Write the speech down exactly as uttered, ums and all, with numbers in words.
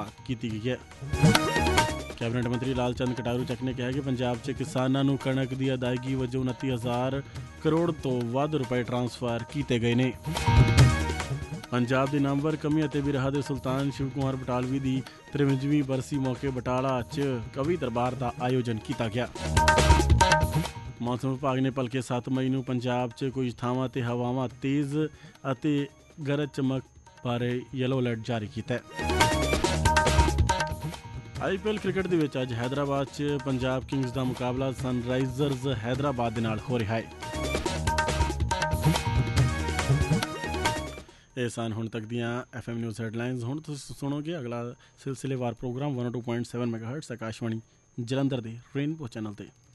ਕੀਤੀ ਗਈ ਹੈ। ਕੈਬਨਿਟ ਮੰਤਰੀ ਲਾਲ ਚੰਦ ਕਟਾਰੂ ਚੱਕ ਨੇ ਕਿਹਾ ਕਿ ਪੰਜਾਬ 'ਚ ਕਿਸਾਨਾਂ ਨੂੰ ਕਣਕ ਦੀ ਅਦਾਇਗੀ ਵਜੋਂ ਉਨੱਤੀ ਹਜ਼ਾਰ ਕਰੋੜ ਤੋਂ ਵੱਧ ਰੁਪਏ ਟਰਾਂਸਫਰ ਕੀਤੇ ਗਏ ਨੇ। ਪੰਜਾਬ ਦੇ ਨਾਮਵਰ ਕਵੀ ਅਤੇ ਬਿਰਹਾ ਦੇ ਸੁਲਤਾਨ ਸ਼ਿਵ ਕੁਮਾਰ ਬਟਾਲਵੀ ਦੀ ਤਰਵੰਜਵੀਂ ਬਰਸੀ ਮੌਕੇ ਬਟਾਲਾ 'ਚ ਕਵੀ ਦਰਬਾਰ ਦਾ ਆਯੋਜਨ ਕੀਤਾ ਗਿਆ। ਮੌਸਮ ਵਿਭਾਗ ਨੇ ਭਲਕੇ ਸੱਤ ਮਈ ਨੂੰ ਪੰਜਾਬ 'ਚ ਕੁਝ ਥਾਵਾਂ 'ਤੇ ਹਵਾਵਾਂ ਤੇਜ਼ ਅਤੇ ਗਰਜ ਚਮਕ ਬਾਰੇ ਯੈਲੋ ਅਲਰਟ ਜਾਰੀ ਕੀਤਾ। ਆਈ ਪੀ ਐਲ ਕ੍ਰਿਕਟ ਦੇ ਵਿੱਚ ਅੱਜ ਹੈਦਰਾਬਾਦ 'ਚ ਪੰਜਾਬ ਕਿੰਗਜ਼ ਦਾ ਮੁਕਾਬਲਾ ਸਨਰਾਈਜ਼ਰਜ਼ ਹੈਦਰਾਬਾਦ ਦੇ ਨਾਲ ਹੋ ਰਿਹਾ ਹੈ। ਇਹ ਸਨ ਹੁਣ ਤੱਕ ਦੀਆਂ ਐਫ ਐਮ ਨਿਊਜ਼ ਹੈਡਲਾਈਨਜ਼। ਹੁਣ ਤੁਸੀਂ ਸੁਣੋਗੇ ਅਗਲਾ ਸਿਲਸਿਲੇਵਾਰ programme one two point seven mega hurts Akashvani Jalandhar ਦੇ ਰੇਨਬੋ ਚੈਨਲ 'ਤੇ।